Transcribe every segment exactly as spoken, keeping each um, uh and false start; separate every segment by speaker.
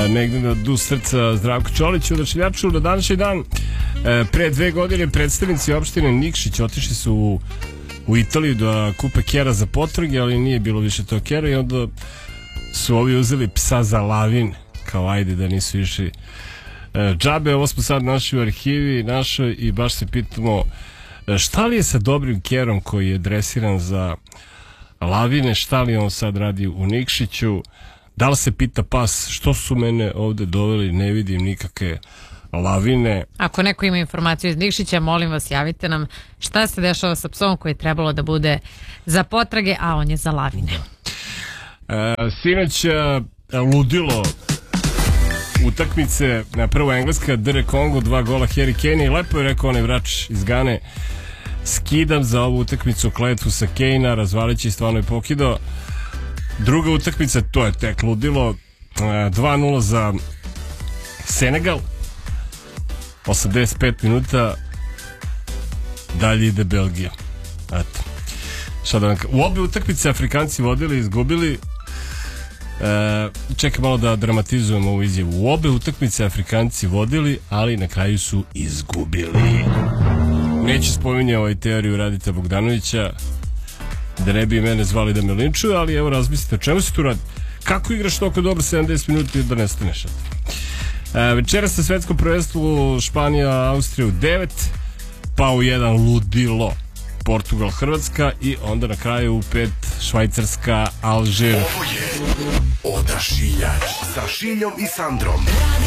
Speaker 1: negde na du srca Zdravko Čolić. Odašiljaču na današnji dan pre dve godine predstavnici opštine Nikšić otišli su u, u Italiju da kupe kera za potrage, ali nije bilo više to kera i onda su ovi uzeli psa za lavin, kao ajde da nisu išli džabe. Ovo smo sad našli u arhivi našoj i baš se pitamo šta li je sa dobrim kerom koji je dresiran za lavine, šta li on sad radi u Nikšiću, da li se pita pas što su mene ovde doveli, ne vidim nikakve lavine.
Speaker 2: Ako neko ima informaciju iz Nikšića, molim vas, javite nam šta se dešava sa psom koji je trebalo da bude za potrage, a on je za lavine.
Speaker 1: E, sinoć ludilo utakmice, na prvo Engleska, D R Kongo, dva gola Harry Kane, i lepo je rekao onaj vrač iz Gane, skidam za ovu utakmicu kletvu sa Kane-a, razvalići i stvarno je pokidao. Druga utakmica, to je tek ludilo, dva nula za Senegal, osamdeset pet minuta, dalje ide Belgija. Eto. Šta da vam ka... U obe utakmice Afrikanci vodili, izgubili. E, čekaj malo da dramatizujemo ovu izjavu. U obe utakmice Afrikanci vodili, ali na kraju su izgubili. Neću spominjati ovaj teoriju Radita Bogdanovića, da ne bi mene zvali da me linčuju, ali evo razmislite o čemu se tu radi. Kako igraš toliko dobro sedamdeset minuta i da nestaneš? E, večeras na svetskom prvenstvu Španija, Austrija u devet, pa u jedan ludilo Portugal, Hrvatska i onda na kraju u pet Švajcarska, Alžir.
Speaker 3: Ovo je Odašiljač sa Šiljom i Sandrom.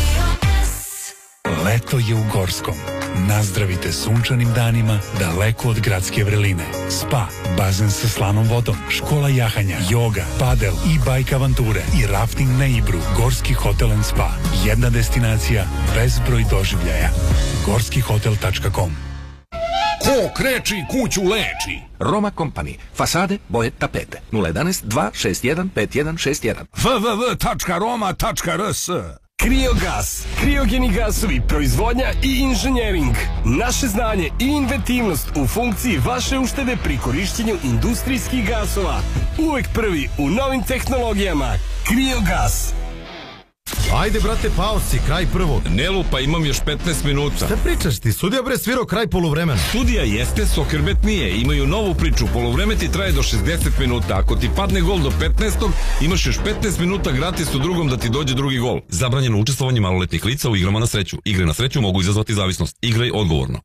Speaker 4: Leto je u Gorskom. Nazdravite sunčanim danima daleko od gradske vrline. Spa, bazen sa slanom vodom, škola jahanja, joga, padel i bajk avanture i rafting na Ibru. Gorski hotel and spa. Jedna destinacija, bezbroj doživljaja. gorski hotel tačka com.
Speaker 3: Ko kreči kuću leči.
Speaker 5: Roma Company. Fasade, boje, tapete. nula jedan dva šest jedan pet jedan šest jedan.
Speaker 3: w w w tačka roma tačka r s.
Speaker 6: Kriogas, kriogeni gasovi, proizvodnja i inženjering. Naše znanje i inventivnost u funkciji vaše uštede pri korišćenju industrijskih gasova. Uvek prvi u novim tehnologijama. Kriogas.
Speaker 7: Ajde, brate, pausi, kraj prvog.
Speaker 8: Ne lupa, imam još petnaest minuta.
Speaker 7: Šta pričaš ti? Sudija bre svirao kraj poluvremena.
Speaker 8: Sudija jeste, Sokrbet nije. Imaju novu priču. Poluvreme ti traje do šezdeset minuta. Ako ti padne gol do petnaestog, imaš još petnaest minuta gratis u drugom da ti dođe drugi gol. Zabranjeno učestvovanje maloletnih lica u igrama na sreću. Igre na sreću mogu izazvati zavisnost. Igraj odgovorno.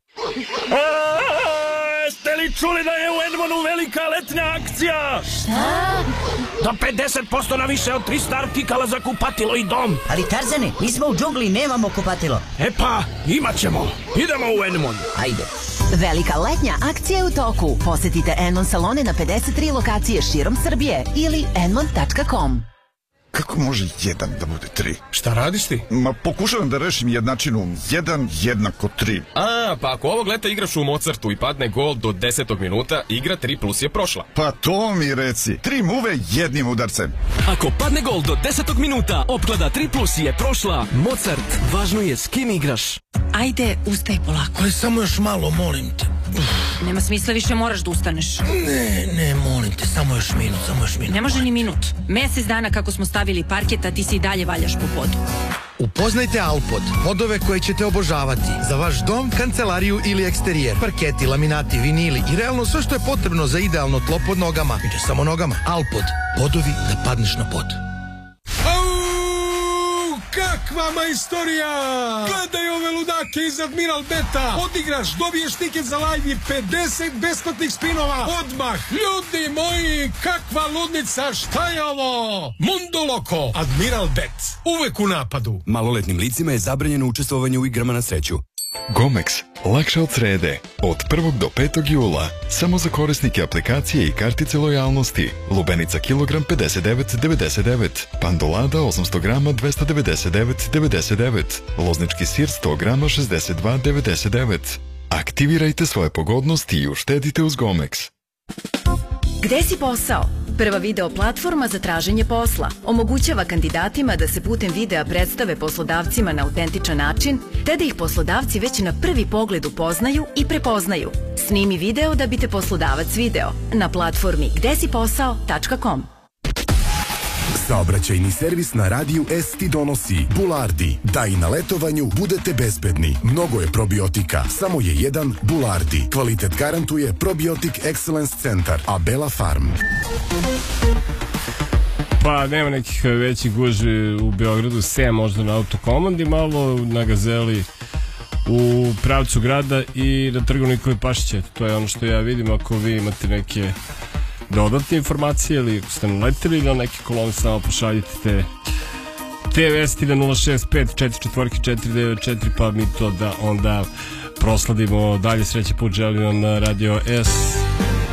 Speaker 6: Ste li čuli da je u Edmonu velika letnja akcija?
Speaker 9: Šta?
Speaker 6: Do pedeset posto na više od trista artikala za kupatilo i dom.
Speaker 9: Ali Tarzane, mi smo u džungli i nemamo kupatilo.
Speaker 6: E pa, imat ćemo. Idemo u Edmon.
Speaker 9: Ajde.
Speaker 10: Velika letnja akcija je u toku. Posetite Enmon salone na pedeset tri lokacije širom Srbije ili enmon tačka com.
Speaker 11: Kako može jedan da bude tri?
Speaker 7: Šta radiš ti?
Speaker 11: Ma pokušavam da rešim jednačinu jedan jednako tri.
Speaker 12: A, pa ako ovog leta igraš u Mozartu i padne gol do desetog minuta, igra tri plus je prošla.
Speaker 11: Pa to mi reci. Tri muve jednim udarcem.
Speaker 13: Ako padne gol do desetog minuta, opklada tri plus je prošla. Mozart, važno je s kim igraš.
Speaker 14: Ajde, ustaj polako.
Speaker 7: Aj, samo još malo, molim te.
Speaker 14: Nema smisla, više moraš da ustaneš.
Speaker 7: Ne, ne, molim te, samo još minut, samo još minut.
Speaker 14: Ne može ni minut. Mesec dana kako smo stavili parket, a ti se i dalje valjaš po podu.
Speaker 7: Upoznajte Alpod, podove koje ćete obožavati. Za vaš dom, kancelariju ili eksterijer. Parketi, laminati, vinili i realno sve što je potrebno za idealno tlo pod nogama. I ne samo nogama. Alpod, podovi da padneš na pod.
Speaker 15: Kakva majstorija! Gledaj ove ludake iz Admiral Beta! Odigraš, dobiješ tiket za live i pedeset besplatnih spinova! Odmah! Ljudi moji, kakva ludnica, šta je ovo? Mundo Loco! Admiral Bet. Uvek u napadu.
Speaker 16: Maloletnim licima je zabranjeno učestvovanje u igrama na sreću.
Speaker 17: Gomex, lakše od srede. Od prvog do petog jula. Samo za korisnike aplikacije i kartice lojalnosti. Lubenica kilogram pedeset devet devedeset devet. Pandolada osamsto grama dvesta devedeset devet devedeset devet. Loznički sir sto grama šezdeset dva devedeset devet. Aktivirajte svoje pogodnosti i uštedite uz Gomex.
Speaker 10: Gde si posao? Prva video platforma za traženje posla. Omogućava kandidatima da se putem videa predstave poslodavcima na autentičan način, te da ih poslodavci već na prvi pogled upoznaju i prepoznaju. Snimi video da bi te poslodavac video na platformi gde si posao tačka com.
Speaker 18: Saobraćajni servis na radiju S ti donosi Bulardi, da i na letovanju budete bezbedni. Mnogo je probiotika, samo je jedan Bulardi. Kvalitet garantuje Probiotic Excellence Centar, Abela Farm.
Speaker 1: Pa nema nekih većih gužvi u Beogradu, sem možda na Autokomandi, malo na Gazeli u pravcu grada i na Trgu Nikole Pašića. To je ono što ja vidim. Ako vi imate neke dodatne informacije ili ako ste naletili na neke kolone, samo pošaljite te, te vesti na nula šest pet četiri četiri četiri devet četiri, pa mi to da onda prosladimo dalje. Sreće put želim vam na Radio S.